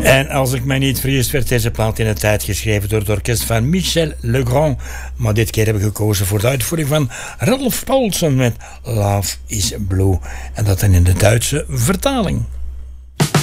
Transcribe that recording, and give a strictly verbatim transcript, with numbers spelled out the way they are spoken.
En als ik mij niet vergis, werd deze plaat in de tijd geschreven door het orkest van Michel Legrand. Maar dit keer hebben we gekozen voor de uitvoering van Ralph Paulsen met Love is Blue. En dat dan in de Duitse vertaling.